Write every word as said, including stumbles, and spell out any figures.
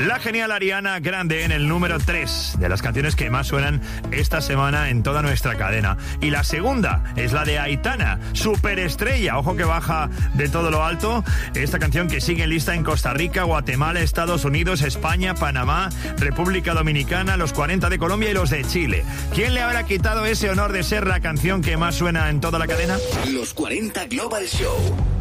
La genial Ariana Grande en el número tres de las canciones que más suenan esta semana en toda nuestra cadena. Y la segunda es la de Aitana, Superestrella. Ojo que baja de todo lo alto. Esta canción que sigue en lista en Costa Rica, Guatemala, Estados Unidos, España, Panamá, República Dominicana, los cuarenta de Colombia y los de Chile. ¿Quién le habrá quitado ese honor de ser la canción que más suena en toda la cadena? Los cuarenta Global Show.